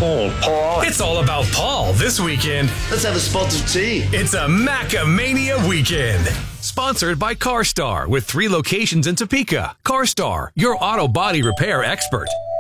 Paul. It's all about Paul this weekend. Let's have a spot of tea. It's a Macamania weekend. Sponsored by CarStar with 3 locations in Topeka. CarStar, your auto body repair expert.